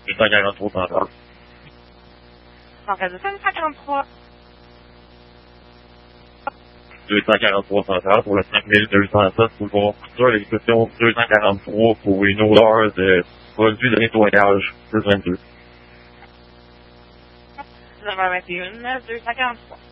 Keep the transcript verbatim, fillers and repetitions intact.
deux cent quarante-trois central. Central deux cent quarante-trois. deux cent quarante-trois central pour le cinq mille deux cent sept boulevard Couture, l'expression deux cent quarante-trois pour une odeur de produit de nettoyage plus vingt-deux. neuf heures vingt et une, deux cent quarante-trois.